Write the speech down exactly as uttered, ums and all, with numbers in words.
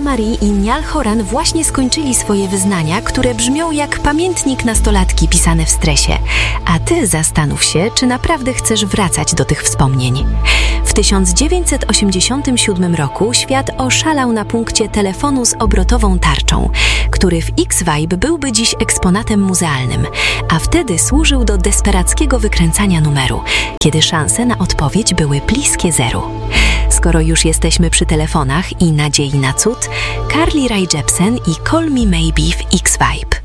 Marie i Niall Horan właśnie skończyli swoje wyznania, które brzmią jak pamiętnik nastolatki pisane w stresie. A ty zastanów się, czy naprawdę chcesz wracać do tych wspomnień. W tysiąc dziewięćset osiemdziesiątym siódmym roku świat oszalał na punkcie telefonu z obrotową tarczą, który w X-Vibe byłby dziś eksponatem muzealnym, a wtedy służył do desperackiego wykręcania numeru, kiedy szanse na odpowiedź były bliskie zeru. Skoro już jesteśmy przy telefonach i nadziei na cud, Carly Rae Jepsen i Call Me Maybe w X-Vibe.